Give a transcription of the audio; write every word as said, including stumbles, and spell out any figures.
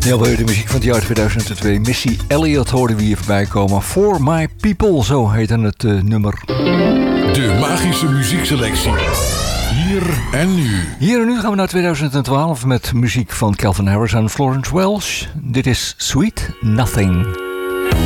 Heel veel de muziek van het jaar tweeduizend twee. Missy Elliott hoorden we hier voorbij komen. For My People, zo heette het uh, nummer. De magische muziekselectie. Hier en nu. Hier en nu gaan we naar tweeduizend twaalf met muziek van Calvin Harris en Florence Welch. Dit is Sweet Nothing.